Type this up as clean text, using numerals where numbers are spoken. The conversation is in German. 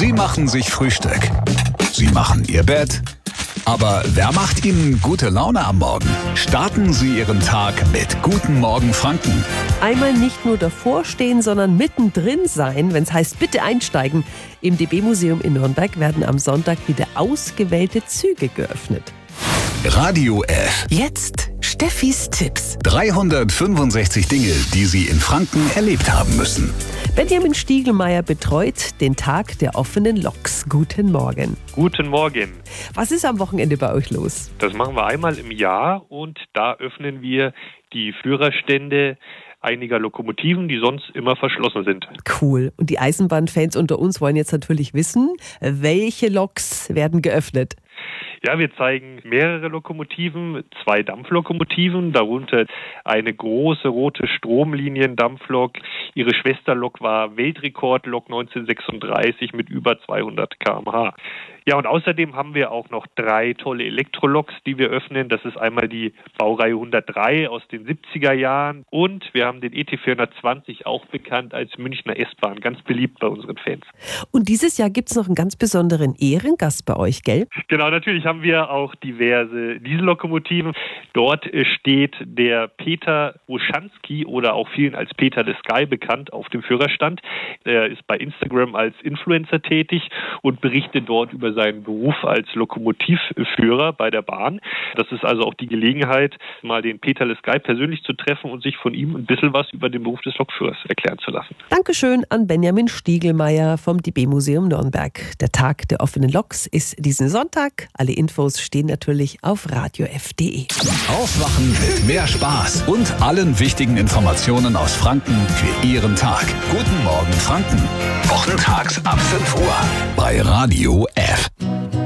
Sie machen sich Frühstück. Sie machen Ihr Bett. Aber wer macht Ihnen gute Laune am Morgen? Starten Sie Ihren Tag mit Guten Morgen Franken. Einmal nicht nur davor stehen, sondern mittendrin sein, wenn es heißt, bitte einsteigen. Im DB-Museum in Nürnberg werden am Sonntag wieder ausgewählte Züge geöffnet. Radio F. Jetzt Steffis Tipps. 365 Dinge, die Sie in Franken erlebt haben müssen. Benjamin Stiegelmeier betreut den Tag der offenen Loks. Guten Morgen. Guten Morgen. Was ist am Wochenende bei euch los? Das machen wir einmal im Jahr und da öffnen wir die Führerstände einiger Lokomotiven, die sonst immer verschlossen sind. Cool. Und die Eisenbahnfans unter uns wollen jetzt natürlich wissen, welche Loks werden geöffnet? Ja, wir zeigen mehrere Lokomotiven, 2 Dampflokomotiven, darunter eine große rote Stromlinien-Dampflok. Ihre Schwesterlok war Weltrekordlok 1936 mit über 200 km/h. Ja, und außerdem haben wir auch noch 3 tolle Elektroloks, die wir öffnen. Das ist einmal die Baureihe 103 aus den 70er Jahren und wir haben den ET 420, auch bekannt als Münchner S-Bahn, ganz beliebt bei unseren Fans. Und dieses Jahr gibt es noch einen ganz besonderen Ehrengast bei euch, gell? Genau, natürlich haben wir auch diverse Diesellokomotiven. Dort steht der Peter Oschanski oder auch vielen als Peter the Sky bekannt auf dem Führerstand. Er ist bei Instagram als Influencer tätig und berichtet dort über seinen Beruf als Lokomotivführer bei der Bahn. Das ist also auch die Gelegenheit, mal den Peter the Sky persönlich zu treffen und sich von ihm ein bisschen was über den Beruf des Lokführers erklären zu lassen. Dankeschön an Benjamin Stiegelmeier vom DB-Museum Nürnberg. Der Tag der offenen Loks ist diesen Sonntag. Alle Infos stehen natürlich auf radiof.de. Aufwachen mit mehr Spaß und allen wichtigen Informationen aus Franken für Ihren Tag. Guten Morgen Franken. Wochentags ab 5 Uhr bei Radio F.